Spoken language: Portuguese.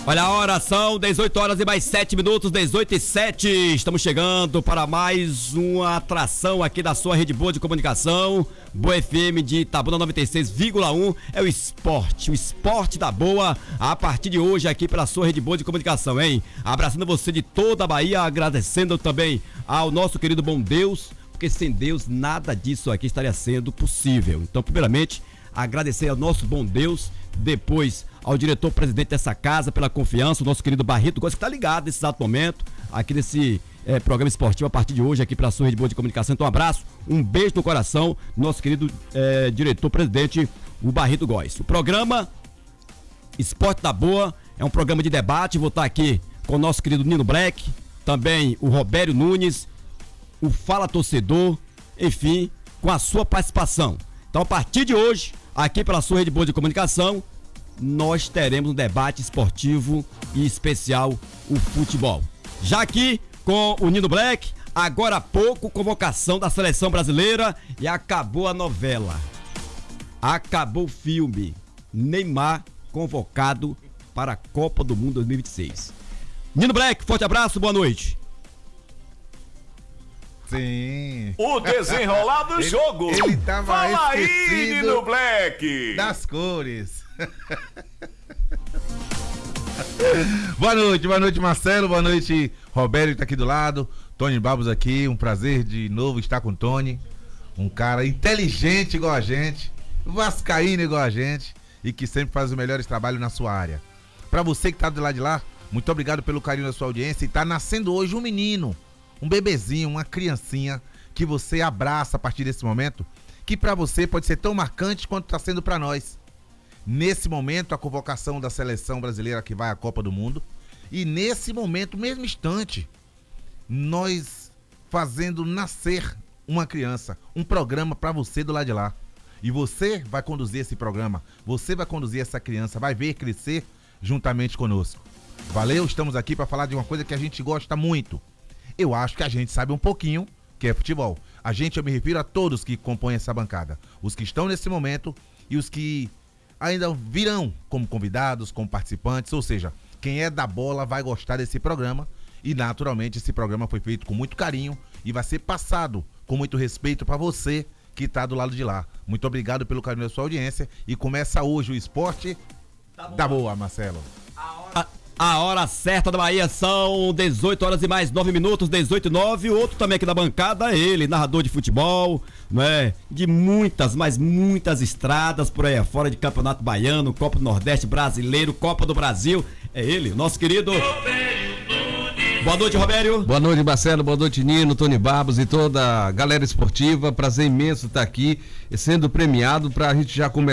Olha a hora, são 18 horas e mais 7 minutos, 18 e 7. Estamos chegando para mais uma atração aqui da sua Rede Boa de Comunicação. Boa FM de Itabuna 96,1. É o esporte da boa, a partir de hoje aqui pela sua Rede Boa de Comunicação, hein? Abraçando você de toda a Bahia, agradecendo também ao nosso querido bom Deus, porque sem Deus nada disso aqui estaria sendo possível. Então, primeiramente, agradecer ao nosso bom Deus, depois ao diretor-presidente dessa casa pela confiança, o nosso querido Barreto Góes, que está ligado nesse exato momento, aqui nesse programa esportivo a partir de hoje, aqui pela sua Rede Boa de Comunicação. Então, um abraço, um beijo no coração, nosso querido diretor-presidente, o Barreto Góes. O programa Esporte da Boa é um programa de debate. Vou estar aqui com o nosso querido Nino Black, também o Robério Nunes, o Fala Torcedor, enfim, com a sua participação. Então, a partir de hoje, aqui pela sua Rede Boa de Comunicação, nós teremos um debate esportivo e especial, o futebol. Já aqui com o Nino Black, agora há pouco, convocação da seleção brasileira e acabou a novela. Acabou o filme. Neymar convocado para a Copa do Mundo 2026. Nino Black, forte abraço, boa noite. Sim. O desenrolar do jogo. Ele tava Fala aí, esquecido Nino Black. das cores. Boa noite, Marcelo. Boa noite, Roberto, que tá aqui do lado. Tony Babos aqui. Um prazer de novo estar com o Tony. Um cara inteligente igual a gente, vascaíno igual a gente e que sempre faz os melhores trabalhos na sua área. Pra você que tá do lado de lá, muito obrigado pelo carinho da sua audiência. E tá nascendo hoje um menino, um bebezinho, uma criancinha que você abraça a partir desse momento, que pra você pode ser tão marcante quanto tá sendo pra nós. Nesse momento, a convocação da seleção brasileira que vai à Copa do Mundo. E nesse momento, mesmo instante, nós fazendo nascer uma criança, um programa pra você do lado de lá. E você vai conduzir esse programa, você vai conduzir essa criança, vai ver crescer juntamente conosco. Valeu, estamos aqui pra falar de uma coisa que a gente gosta muito. Eu acho que a gente sabe um pouquinho que é futebol. A gente, eu me refiro a todos que compõem essa bancada. Os que estão nesse momento e os que ainda virão como convidados, como participantes. Ou seja, quem é da bola vai gostar desse programa. E naturalmente esse programa foi feito com muito carinho e vai ser passado com muito respeito para você que tá do lado de lá. Muito obrigado pelo carinho da sua audiência. E começa hoje o Esporte da Boa, Marcelo. A hora certa da Bahia são 18 horas e mais 9 minutos, 18 e 9. Outro também aqui da bancada é ele, narrador de futebol, né? De muitas, mas muitas estradas por aí fora, de Campeonato Baiano, Copa do Nordeste Brasileiro, Copa do Brasil. É ele, nosso querido Boa noite, Robério. Boa noite, Marcelo. Boa noite, Nino, Tony Babos e toda a galera esportiva. Prazer imenso estar aqui sendo premiado para a gente já começar